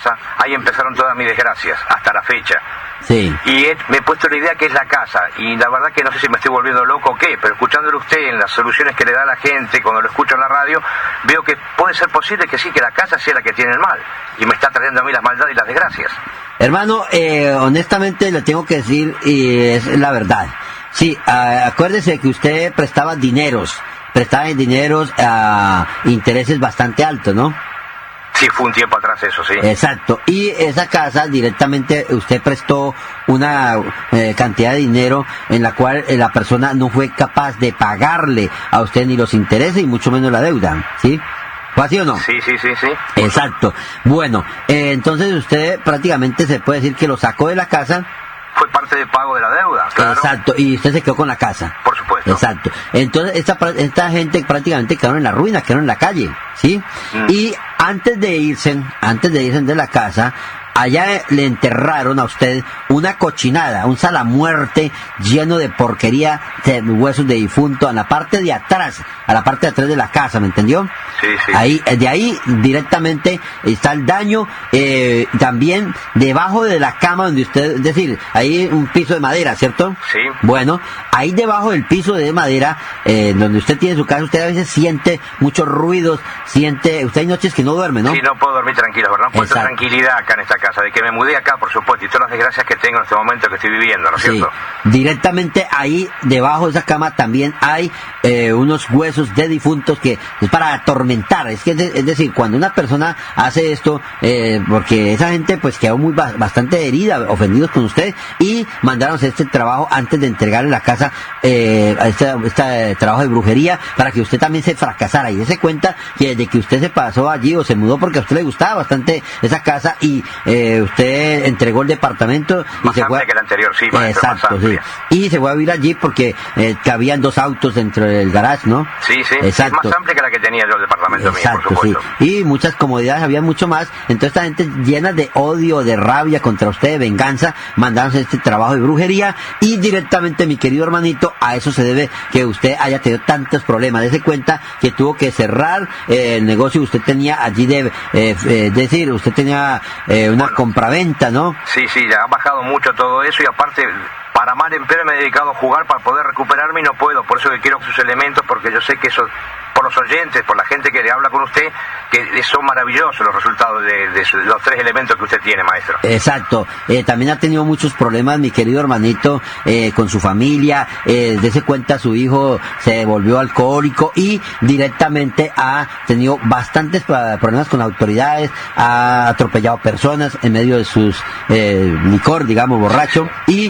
casa, ahí empezaron todas mis desgracias, hasta la fecha. Sí. Y me he puesto la idea que es la casa, y la verdad que no sé si me estoy volviendo loco o qué, pero escuchándolo usted en las soluciones que le da a la gente, cuando lo escucho en la radio, veo que puede ser posible que sí, que la casa sea la que tiene el mal, y me está trayendo a mí las maldades y las desgracias. Hermano, honestamente le tengo que decir, y es la verdad. Sí, acuérdese que usted prestaba dineros a intereses bastante altos, ¿no? Sí, fue un tiempo atrás eso, sí. Exacto. Y esa casa directamente usted prestó una cantidad de dinero en la cual la persona no fue capaz de pagarle a usted ni los intereses y mucho menos la deuda, ¿sí? ¿Fue así o no? Sí. Exacto. Bueno, entonces usted prácticamente se puede decir que lo sacó de la casa. Fue parte del pago de la deuda, claro. Exacto, y usted se quedó con la casa. Por supuesto. Exacto. Entonces esta gente prácticamente quedaron en la ruina, quedaron en la calle, ¿sí? Y antes de irse de la casa, allá le enterraron a usted una cochinada, un salamuerte lleno de porquería, de huesos de difunto, a la parte de atrás de la casa, ¿me entendió? Sí. Ahí, de ahí directamente está el daño, también debajo de la cama donde usted, es decir, ahí un piso de madera, ¿cierto? Sí. Bueno, ahí debajo del piso de madera, donde usted tiene su casa, usted a veces siente muchos ruidos, usted hay noches que no duerme, ¿no? Sí, no puedo dormir tranquilo, ¿verdad? No encuentro tranquilidad acá en esta casa, de que me mudé acá, por supuesto, y todas las desgracias que tengo en este momento que estoy viviendo, ¿no es cierto? Directamente ahí, debajo de esa cama, también hay unos huesos de difuntos que es para atormentar. Es decir, cuando una persona hace esto, porque esa gente pues quedó bastante herida, ofendidos con usted, y mandaron a hacer este trabajo antes de entregarle la casa, este trabajo de brujería, para que usted también se fracasara y dése cuenta que desde que usted se pasó allí o se mudó porque a usted le gustaba bastante esa casa y usted entregó el departamento y se fue que el anterior, sí, maestro, exacto, sí, y se fue a vivir allí porque cabían 2 autos dentro del garage, ¿no? Sí, exacto. Es más amplia que la que tenía yo el departamento mío, por supuesto. Sí. Y muchas comodidades, había mucho más. Entonces esta gente llena de odio, de rabia contra usted, de venganza, mandaron este trabajo de brujería y directamente, mi querido hermanito, a eso se debe que usted haya tenido tantos problemas. Dese cuenta que tuvo que cerrar el negocio que usted tenía allí decir, usted tenía una compraventa, ¿no? Sí, ya ha bajado mucho todo eso y aparte, para mal en peor me he dedicado a jugar para poder recuperarme y no puedo, por eso que quiero sus elementos, porque yo sé que eso, por los oyentes, por la gente que le habla con usted, que son maravillosos los resultados de los 3 elementos que usted tiene, maestro. Exacto. También ha tenido muchos problemas, mi querido hermanito, con su familia. Dese cuenta, su hijo se volvió alcohólico y directamente ha tenido bastantes problemas con autoridades, ha atropellado personas en medio de sus licor, digamos, borracho, y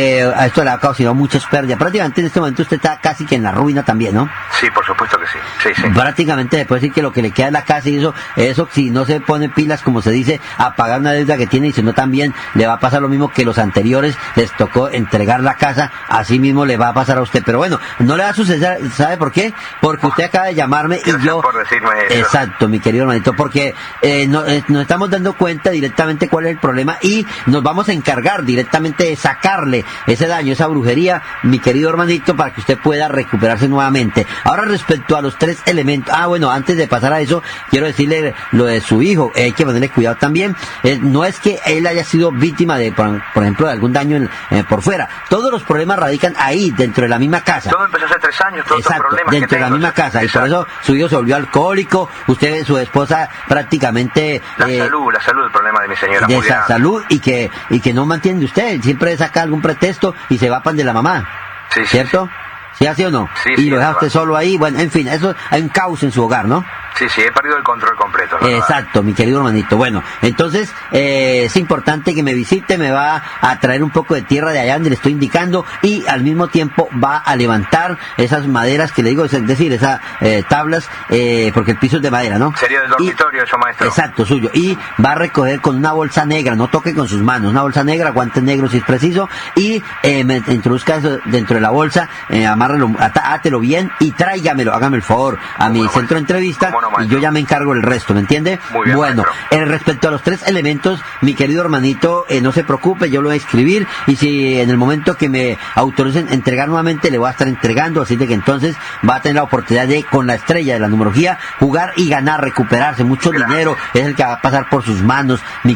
a esto le ha causado muchas pérdidas. Prácticamente en este momento usted está casi que en la ruina también, ¿no? Sí, por supuesto que sí. Prácticamente se puede decir que lo que le queda en la casa y eso si no se pone pilas, como se dice, a pagar una deuda que tiene, y si no también le va a pasar lo mismo que los anteriores, les tocó entregar la casa, así mismo le va a pasar a usted. Pero bueno, no le va a suceder, ¿sabe por qué? Porque usted acaba de llamarme y yo... por decirme eso. Exacto, mi querido hermanito, porque nos estamos dando cuenta directamente cuál es el problema y nos vamos a encargar directamente de sacarle ese daño, esa brujería, mi querido hermanito, para que usted pueda recuperarse nuevamente. Ahora, respecto a los 3 elementos, bueno, antes de pasar a eso, quiero decirle lo de su hijo, hay que ponerle cuidado también. No es que él haya sido víctima de, por ejemplo, de algún daño por fuera. Todos los problemas radican ahí, dentro de la misma casa. Todo empezó hace 3 años, todos los problemas dentro de la misma casa. Exacto. Y por eso su hijo se volvió alcohólico, usted, su esposa, prácticamente... La salud, el problema de mi señora. De esa salud, y que no mantiene usted, siempre saca algún pretexto y se va pan de la mamá. ¿Cierto? ¿Sí, así o no? Sí, y lo deja usted solo ahí. Bueno, en fin, eso hay un caos en su hogar, ¿no? Sí, he perdido el control completo, ¿no? Exacto, mi querido hermanito. Bueno, entonces es importante que me visite, me va a traer un poco de tierra de allá donde le estoy indicando y al mismo tiempo va a levantar esas maderas que le digo, es decir, esas tablas, porque el piso es de madera, ¿no? Sería del dormitorio eso, maestro. Exacto, suyo. Y va a recoger con una bolsa negra, no toque con sus manos, una bolsa negra, guantes negros si es preciso, y me introduzca eso dentro de la bolsa, amárrelo, átelo bien y tráigamelo, hágame el favor, a mi centro de entrevista. Y yo ya me encargo del resto, ¿me entiende? Muy bien, bueno, respecto a los 3 elementos, mi querido hermanito, no se preocupe, yo lo voy a escribir y si en el momento que me autoricen entregar nuevamente, le voy a estar entregando, así de que entonces va a tener la oportunidad de, con la estrella de la numerología, jugar y ganar, recuperarse. Mucho dinero es el que va a pasar por sus manos, mi